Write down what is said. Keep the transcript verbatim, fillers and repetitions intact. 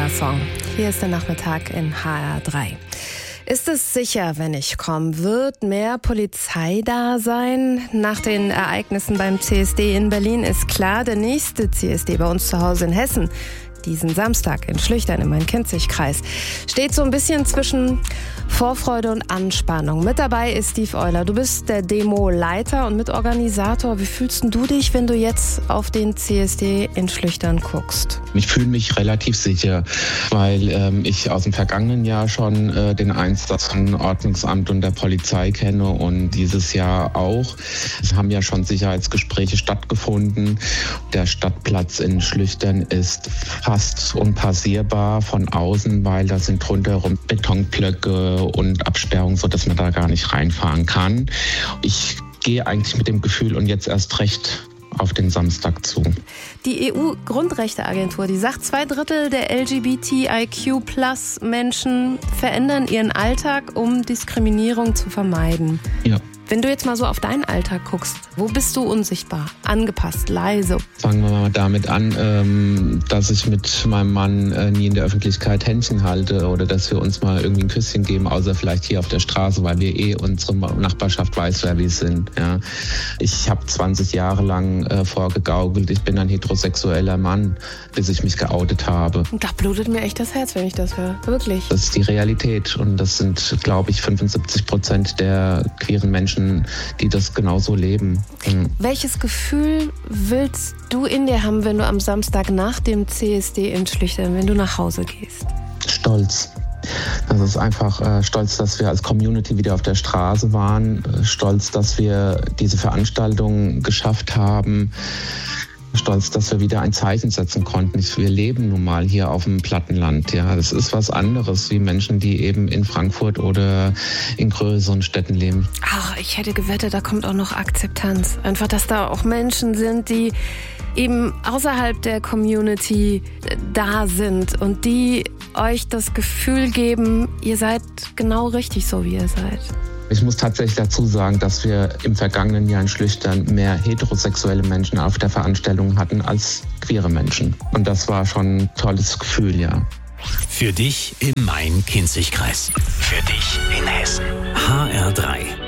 Song. Hier ist der Nachmittag in H R drei. Ist es sicher, wenn ich komme? Wird mehr Polizei da sein? Nach den Ereignissen beim C S D in Berlin ist klar, der nächste C S D bei uns zu Hause in Hessen, diesen Samstag in Schlüchtern im Main-Kinzig-Kreis, steht so ein bisschen zwischen Vorfreude und Anspannung. Mit dabei ist Steve Euler. Du bist der Demo-Leiter und Mitorganisator. Wie fühlst du dich, wenn du jetzt auf den C S D in Schlüchtern guckst? Ich fühle mich relativ sicher, weil ähm, ich aus dem vergangenen Jahr schon äh, den Einsatz von Ordnungsamt und der Polizei kenne und dieses Jahr auch. Es haben ja schon Sicherheitsgespräche stattgefunden. Der Stadtplatz in Schlüchtern ist fast unpassierbar von außen, weil da sind rundherum Betonblöcke und Absperrungen, sodass man da gar nicht reinfahren kann. Ich gehe eigentlich mit dem Gefühl und jetzt erst recht auf den Samstag zu. Die E U-Grundrechteagentur, die sagt, zwei Drittel der L G B T I Q Plus Menschen verändern ihren Alltag, um Diskriminierung zu vermeiden. Ja. Wenn du jetzt mal so auf deinen Alltag guckst, wo bist du unsichtbar, angepasst, leise? Fangen wir mal damit an, dass ich mit meinem Mann nie in der Öffentlichkeit Händchen halte oder dass wir uns mal irgendwie ein Küsschen geben, außer vielleicht hier auf der Straße, weil wir eh unsere Nachbarschaft weiß, wer wir sind. Ja. Ich habe zwanzig Jahre lang äh, vorgegaukelt, ich bin ein heterosexueller Mann, bis ich mich geoutet habe. Und da blutet mir echt das Herz, wenn ich das höre. Wirklich. Das ist die Realität und das sind, glaube ich, fünfundsiebzig Prozent der queeren Menschen, die das genauso leben. Mhm. Welches Gefühl willst du in dir haben, wenn du am Samstag nach dem C S D in Schlüchtern, wenn du nach Hause gehst? Stolz. Das ist einfach äh, stolz, dass wir als Community wieder auf der Straße waren. Äh, stolz, dass wir diese Veranstaltung geschafft haben. Stolz, dass wir wieder ein Zeichen setzen konnten. Wir leben nun mal hier auf dem Plattenland. Ja, das ist was anderes wie Menschen, die eben in Frankfurt oder in größeren Städten leben. Ach, ich hätte gewettet, da kommt auch noch Akzeptanz. Einfach, dass da auch Menschen sind, die eben außerhalb der Community da sind und die euch das Gefühl geben, ihr seid genau richtig so, wie ihr seid. Ich muss tatsächlich dazu sagen, dass wir im vergangenen Jahr in Schlüchtern mehr heterosexuelle Menschen auf der Veranstaltung hatten als queere Menschen. Und das war schon ein tolles Gefühl, ja. Für dich im Main-Kinzig-Kreis. Für dich in Hessen. H R drei.